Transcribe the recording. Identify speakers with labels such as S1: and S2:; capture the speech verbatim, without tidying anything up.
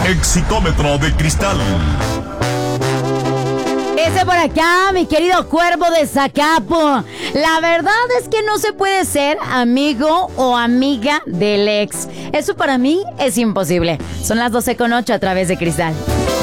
S1: Exitómetro de cristal.
S2: Ese por acá, mi querido cuervo de Zacapo. La verdad es que no se puede ser amigo o amiga del ex. Eso para mí es imposible. Son las doce con ocho a través de Cristal.